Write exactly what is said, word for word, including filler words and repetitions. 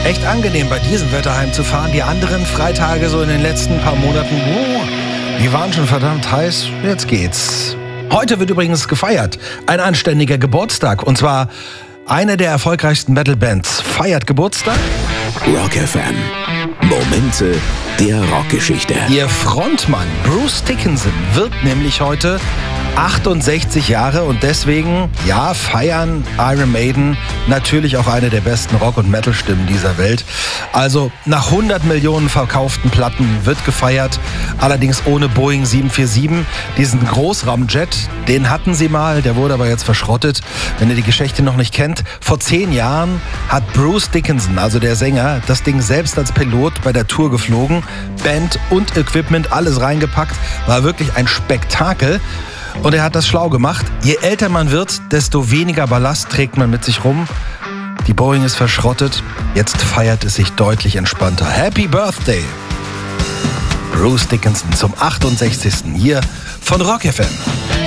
echt angenehm, bei diesem Wetter heimzufahren. Die anderen Freitage so in den letzten paar Monaten, oh, die waren schon verdammt heiß. Jetzt geht's. Heute wird übrigens gefeiert. Ein anständiger Geburtstag. Und zwar eine der erfolgreichsten Metal-Bands feiert Geburtstag. Rock F M. Momente der Rockgeschichte. Ihr Frontmann Bruce Dickinson wird nämlich heute achtundsechzig Jahre und deswegen, ja, feiern Iron Maiden natürlich auch eine der besten Rock- und Metal-Stimmen dieser Welt. Also nach hundert Millionen verkauften Platten wird gefeiert, allerdings ohne Boeing sieben vier sieben. Diesen Großraumjet, den hatten sie mal, der wurde aber jetzt verschrottet. Wenn ihr die Geschichte noch nicht kennt, vor zehn Jahren hat Bruce Dickinson, also der Sänger, das Ding selbst als Pilot bei der Tour geflogen. Band und Equipment, alles reingepackt, war wirklich ein Spektakel. Und er hat das schlau gemacht. Je älter man wird, desto weniger Ballast trägt man mit sich rum. Die Boeing ist verschrottet. Jetzt feiert es sich deutlich entspannter. Happy Birthday! Bruce Dickinson zum achtundsechzigsten hier von Rock F M.